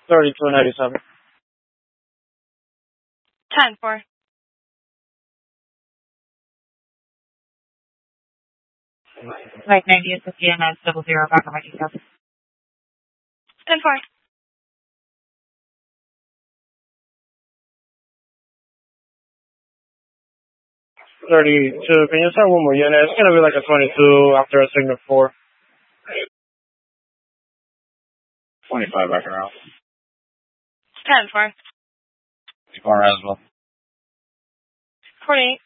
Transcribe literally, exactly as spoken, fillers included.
thirty-two ninety-seven. ten four. Like ninety-eight fifty and that's double zero back on my details. ten four. thirty-two. Can you start one more unit? It's going to be like a twenty-two after a signal four. twenty-five back around. ten four. Far as well. forty-eight.